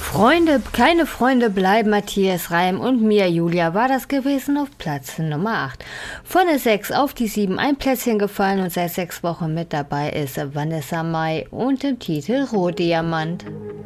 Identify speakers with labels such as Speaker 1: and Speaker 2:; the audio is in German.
Speaker 1: Freunde, keine Freunde bleiben, Matthias Reim und Mia Julia war das gewesen auf Platz Nummer 8. Von der 6 auf die 7 ein Plätzchen gefallen und seit 6 Wochen mit dabei ist Vanessa Mai und dem Titel Rohdiamant.